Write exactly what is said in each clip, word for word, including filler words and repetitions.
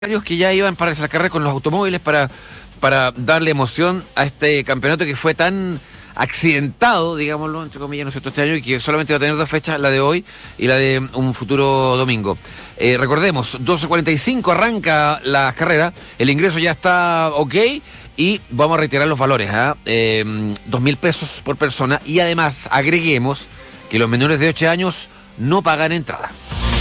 Que ya iban para esa carrera con los automóviles para, para darle emoción a este campeonato que fue tan accidentado, digámoslo, entre comillas, ¿no es cierto?, este año, y que solamente va a tener dos fechas, la de hoy y la de un futuro domingo. Eh, recordemos, doce cuarenta y cinco arranca la carrera, el ingreso ya está ok y vamos a reiterar los valores, ¿eh? Eh, dos mil pesos por persona, y además agreguemos que los menores de ocho años no pagan entrada.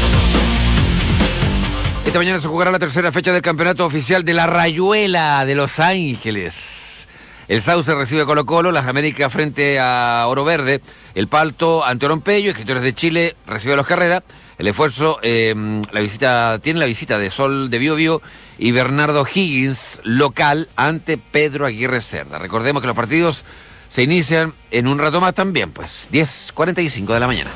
Esta mañana se jugará la tercera fecha del campeonato oficial de la Rayuela de Los Ángeles. El Sauce recibe a Colo-Colo, las Américas frente a Oro Verde, el Palto ante Oropello, Escritores de Chile recibe a Los Carreras, el esfuerzo, eh, la visita, tiene la visita de Sol de Bio Bio y Bernardo Higgins, local, ante Pedro Aguirre Cerda. Recordemos que los partidos se inician en un rato más también, pues, diez cuarenta y cinco de la mañana.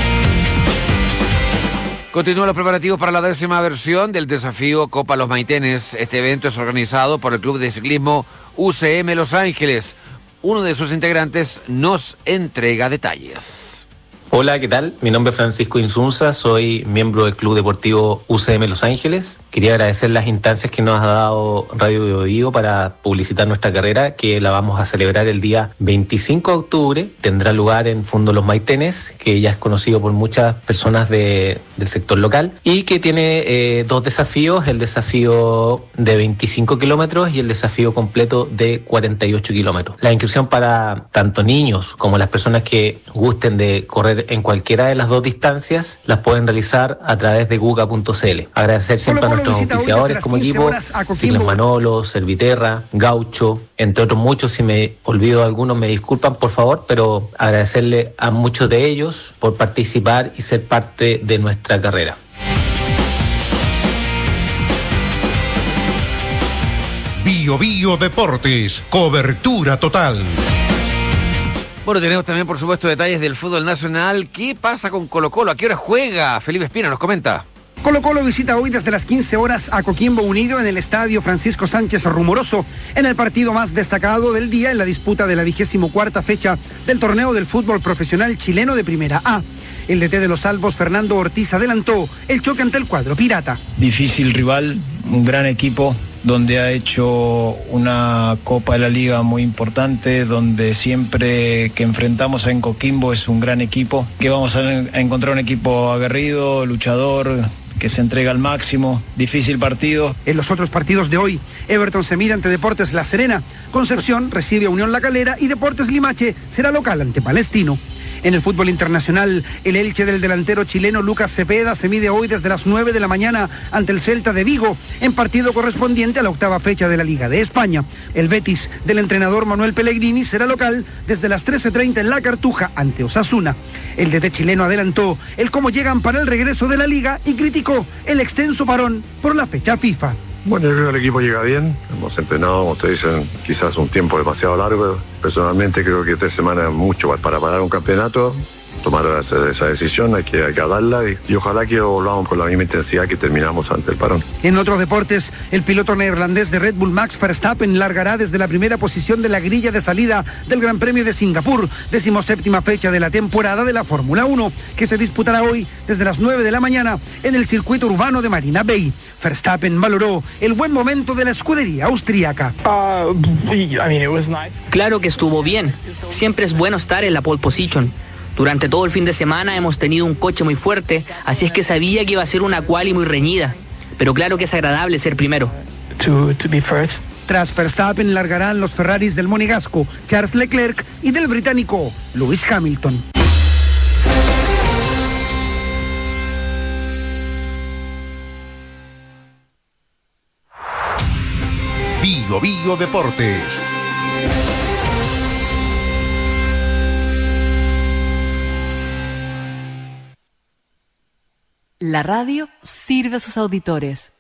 Continúan los preparativos para la décima versión del desafío Copa Los Maitenes. Este evento es organizado por el Club de Ciclismo U C M Los Ángeles. Uno de sus integrantes nos entrega detalles. Hola, ¿qué tal? Mi nombre es Francisco Insunza, soy miembro del Club Deportivo U C M Los Ángeles. Quería agradecer las instancias que nos ha dado Radio Bio Bio para publicitar nuestra carrera, que la vamos a celebrar el día veinticinco de octubre. Tendrá lugar en Fundo Los Maitenes, que ya es conocido por muchas personas de, del sector local, y que tiene eh, dos desafíos, el desafío de veinticinco kilómetros y el desafío completo de cuarenta y ocho kilómetros. La inscripción para tanto niños como las personas que gusten de correr en cualquiera de las dos distancias las pueden realizar a través de guga punto c l. Agradecer siempre a nuestros auspiciadores como equipo, Ciclos Manolo, Serviterra, Gaucho, entre otros muchos. Si me olvido de algunos me disculpan por favor, pero agradecerle a muchos de ellos por participar y ser parte de nuestra carrera. Bio Bio Deportes, cobertura total. Bueno, tenemos también, por supuesto, detalles del fútbol nacional. ¿Qué pasa con Colo-Colo? ¿A qué hora juega? Felipe Espina nos comenta. Colo-Colo visita hoy desde las quince horas a Coquimbo Unido en el estadio Francisco Sánchez Rumoroso, en el partido más destacado del día en la disputa de la vigésimo cuarta fecha del torneo del fútbol profesional chileno de Primera A. El D T de los Albos, Fernando Ortiz, adelantó el choque ante el cuadro pirata. Difícil rival, un gran equipo, donde ha hecho una Copa de la Liga muy importante, donde siempre que enfrentamos en Coquimbo es un gran equipo, que vamos a encontrar un equipo aguerrido, luchador, que se entrega al máximo. Difícil partido. En los otros partidos de hoy, Everton se mide ante Deportes La Serena, Concepción recibe a Unión La Calera y Deportes Limache será local ante Palestino. En el fútbol internacional, el Elche del delantero chileno Lucas Cepeda se mide hoy desde las nueve de la mañana ante el Celta de Vigo, en partido correspondiente a la octava fecha de la Liga de España. El Betis del entrenador Manuel Pellegrini será local desde las trece treinta en La Cartuja ante Osasuna. El D T chileno adelantó el cómo llegan para el regreso de la Liga y criticó el extenso parón por la fecha FIFA. Bueno, yo creo que el equipo llega bien, hemos entrenado, como ustedes dicen, quizás un tiempo demasiado largo. Personalmente creo que tres semanas es mucho para parar un campeonato. Tomar esa, esa decisión, hay que, hay que darla y, y ojalá que volvamos con la misma intensidad que terminamos ante el parón. En otros deportes, el piloto neerlandés de Red Bull Max Verstappen largará desde la primera posición de la grilla de salida del Gran Premio de Singapur, decimoséptima fecha de la temporada de la Fórmula uno, que se disputará hoy desde las nueve de la mañana en el circuito urbano de Marina Bay. Verstappen valoró el buen momento de la escudería austríaca. Uh, I mean, it was nice. Claro que estuvo bien. Siempre es bueno estar en la pole position. Durante todo el fin de semana hemos tenido un coche muy fuerte, así es que sabía que iba a ser una quali muy reñida. Pero claro que es agradable ser primero. To, to be first. Tras Verstappen largarán los Ferraris del monegasco Charles Leclerc y del británico Lewis Hamilton. Bio Bio Deportes. La radio sirve a sus auditores.